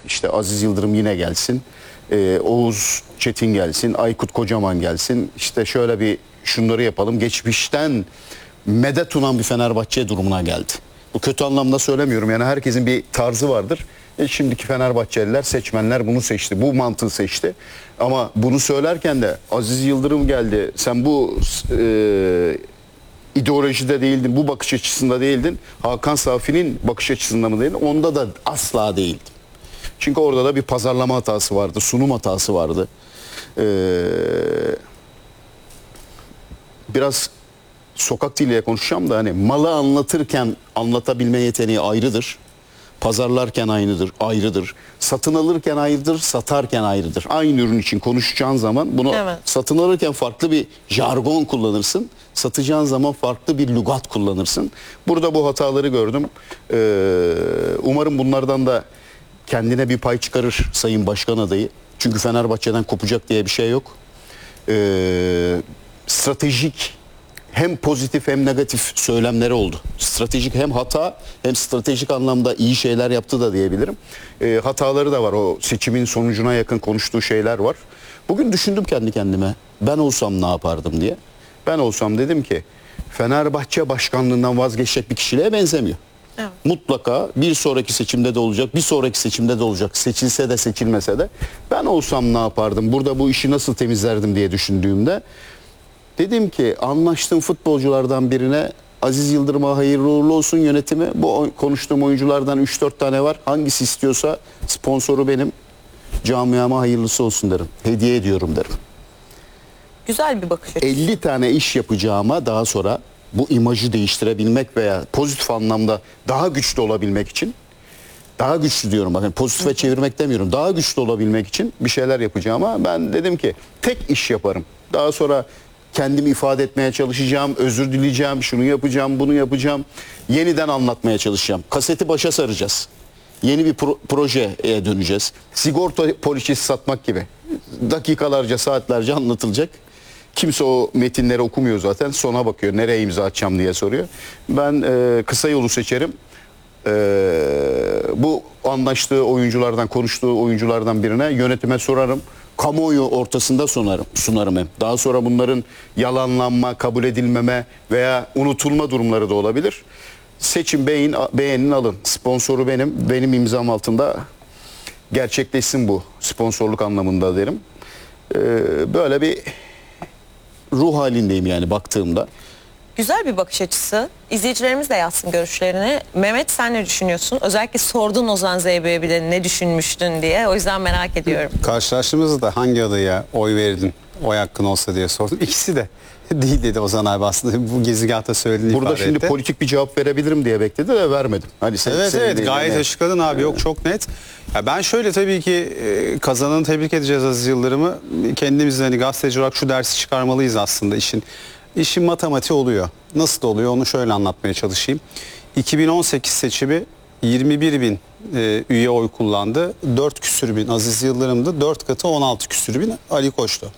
İşte Aziz Yıldırım yine gelsin. Oğuz Çetin gelsin. Aykut Kocaman gelsin. İşte şöyle bir şunları yapalım. Geçmişten medet uman bir Fenerbahçe durumuna geldi. Bu kötü anlamda söylemiyorum. Yani herkesin bir tarzı vardır. Şimdiki Fenerbahçeliler, seçmenler bunu seçti. Bu mantığı seçti. Ama bunu söylerken de Aziz Yıldırım geldi. Sen bu ideolojide değildin, bu bakış açısında değildin. Hakan Safi'nin bakış açısında mı değildin? Onda da asla değildim. Çünkü orada da bir pazarlama hatası vardı, sunum hatası vardı. Biraz sokak diliyle konuşacağım da hani malı anlatırken anlatabilme yeteneği ayrıdır. Pazarlarken ayrıdır. Satın alırken ayrıdır, satarken ayrıdır. Aynı ürün için konuşacağın zaman bunu satın alırken farklı bir jargon kullanırsın. Satacağın zaman farklı bir lügat kullanırsın. Burada bu hataları gördüm. Umarım bunlardan da kendine bir pay çıkarır Sayın Başkan adayı. Çünkü Fenerbahçe'den kopacak diye bir şey yok. Stratejik hem pozitif hem negatif söylemleri oldu. Stratejik hem hata hem stratejik anlamda iyi şeyler yaptı da diyebilirim. Hataları da var. O seçimin sonucuna yakın konuştuğu şeyler var. Bugün düşündüm kendi kendime. Ben olsam ne yapardım diye. Ben olsam dedim ki Fenerbahçe başkanlığından vazgeçecek bir kişiliğe benzemiyor. Evet. Mutlaka bir sonraki seçimde de olacak, bir sonraki seçimde de olacak. Seçilse de seçilmese de ben olsam ne yapardım? Burada bu işi nasıl temizlerdim diye düşündüğümde dedim ki anlaştığım futbolculardan birine Aziz Yıldırım'a hayırlı uğurlu olsun yönetimi. Bu konuştuğum oyunculardan 3-4 tane var. Hangisi istiyorsa sponsoru benim. Camiama hayırlısı olsun derim. Hediye ediyorum derim. Güzel bir bakış açısı. 50 tane iş yapacağıma daha sonra bu imajı değiştirebilmek veya pozitif anlamda daha güçlü olabilmek için, daha güçlü diyorum bakın, pozitife çevirmek demiyorum, daha güçlü olabilmek için bir şeyler yapacağıma ben dedim ki tek iş yaparım. Daha sonra kendimi ifade etmeye çalışacağım, özür dileyeceğim, şunu yapacağım, bunu yapacağım. Yeniden anlatmaya çalışacağım. Kaseti başa saracağız. Yeni bir projeye döneceğiz. Sigorta poliçesi satmak gibi. Dakikalarca, saatlerce anlatılacak. Kimse o metinleri okumuyor zaten. Sona bakıyor. Nereye imza atacağım diye soruyor. Ben kısa yolu seçerim. Bu anlaştığı oyunculardan, konuştuğu oyunculardan birine yönetime sorarım. Kamuoyu ortasında sunarım hem. Daha sonra bunların yalanlanma, kabul edilmeme veya unutulma durumları da olabilir. Seçim, beğenin alın. Sponsoru benim imzam altında gerçekleşsin bu sponsorluk anlamında derim. Böyle bir ruh halindeyim yani baktığımda. Güzel bir bakış açısı. İzleyicilerimiz de yazsın görüşlerini. Mehmet sen ne düşünüyorsun? Özellikle sordun Ozan Zeybe'ye bile ne düşünmüştün diye. O yüzden merak ediyorum. Karşılaştığımızda hangi adaya oy verdin, oy hakkın olsa diye sordum. İkisi de değil dedi Ozan abi aslında. Bu gezigahta söylediğini burada ifade şimdi etti. Politik bir cevap verebilirim diye bekledi de vermedim. Hani Evet gayet açıkladın abi, yok çok net. Ya ben şöyle tabii ki kazananı tebrik edeceğiz Aziz Yıldırım'ı. Kendimiz hani gazeteci olarak şu dersi çıkarmalıyız aslında İşin matematiği oluyor. Nasıl da oluyor onu şöyle anlatmaya çalışayım. 2018 seçimi 21 bin üye oy kullandı. 4 küsür bin Aziz Yıldırım'dı. 4 katı 16 küsür bin Ali Koç'tu.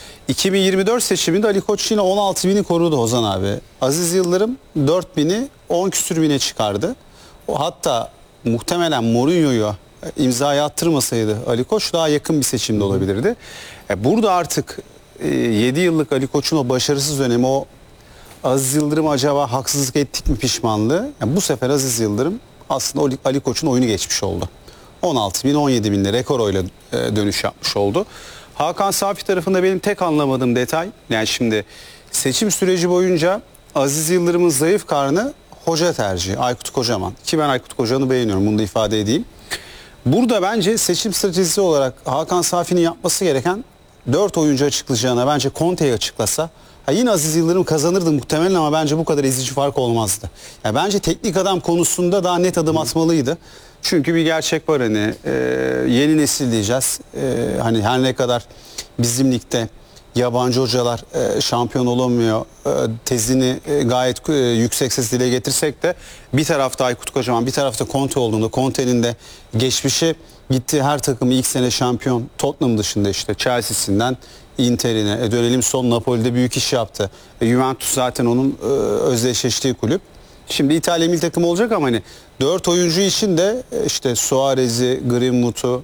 2024 seçiminde Ali Koç yine 16 bini korudu Ozan abi. Aziz Yıldırım 4 bini 10 küsür bine çıkardı. Hatta muhtemelen Mourinho'yu imzaya attırmasaydı Ali Koç daha yakın bir seçimde olabilirdi. Burada artık 7 yıllık Ali Koç'un o başarısız dönemi, o Aziz Yıldırım acaba haksızlık ettik mi pişmanlığı. Yani bu sefer Aziz Yıldırım aslında Ali Koç'un oyunu geçmiş oldu. 16 bin 17 binle rekor oyla dönüş yapmış oldu. Hakan Safi tarafında benim tek anlamadığım detay, yani şimdi seçim süreci boyunca Aziz Yıldırım'ın zayıf karnı hoca tercihi Aykut Kocaman. Ki ben Aykut Kocaman'ı beğeniyorum, bunu da ifade edeyim. Burada bence seçim stratejisi olarak Hakan Safi'nin yapması gereken 4 oyuncu açıklayacağına bence Conte'yi açıklasa yine Aziz Yıldırım kazanırdı muhtemelen ama bence bu kadar ezici fark olmazdı. Yani bence teknik adam konusunda daha net adım atmalıydı. Çünkü bir gerçek var hani yeni nesil diyeceğiz. Hani her ne kadar bizim ligde yabancı hocalar şampiyon olamıyor tezini gayet yüksek ses dile getirsek de bir tarafta Aykut Kocaman, bir tarafta Conte olduğunda Conte'nin de geçmişi, gittiği her takımı ilk sene şampiyon, Tottenham dışında işte Chelsea'sinden Inter'ine, dönelim son Napoli'de büyük iş yaptı. Juventus zaten onun özdeşleştiği kulüp. Şimdi İtalya milli takımı olacak ama hani 4 oyuncu için de işte Suarez'i, Greenwood'u,